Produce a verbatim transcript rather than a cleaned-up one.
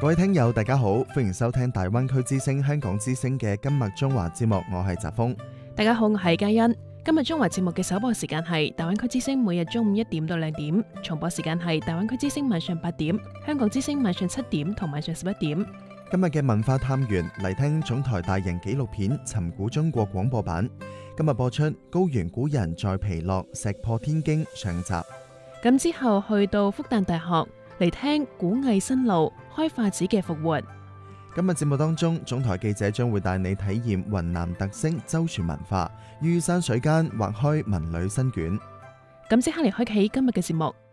各位聽友大家好，歡迎收聽大灣區之聲香港之聲嘅今日中華節目，我係澤峰。 大家好，我係嘉欣。今日中華節目嘅首播時間係大灣區之聲每日中午一點到兩點，重播時間係大灣區之聲晚上八點，香港之聲晚上七點同晚上十一點。 今日嘅文化探員嚟聽總台大型紀錄片《尋古中國》廣播版，今日播出高原古人在皮洛石破天驚上集。 咁之後去到復旦大學嚟聽古藝新路開化寺嘅復活。 今日節目當中，總台記者將會帶你體驗雲南特色舟船文化，於山水間劃開文旅新卷。 咁即刻嚟開啟今日嘅節目。